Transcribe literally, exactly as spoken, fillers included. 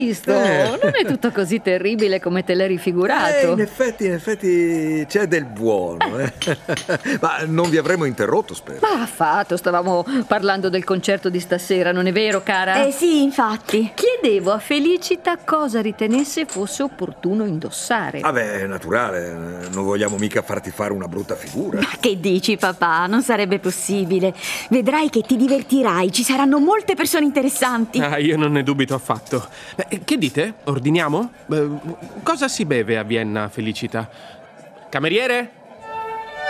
visto? Eh. Non è tutto così terribile come te l'hai Eh, rifigurato. in effetti, in effetti c'è del buono, eh. Ma non vi avremo interrotto, spero. Ma affatto, stavamo parlando del concerto di stasera, non è vero, cara? Eh sì, infatti. Chiedevo a Felicita cosa ritenesse fosse opportuno indossare. Vabbè, è naturale, non vogliamo mica farti fare una brutta figura. Ma che dici, papà? Non sarebbe possibile. Vedrai che ti divertirai, ci saranno molte persone interessanti. Ah, io non ne dubito affatto. Eh, che dite? Ordiniamo? Eh, cosa si beve a Vienna, Felicita? Cameriere?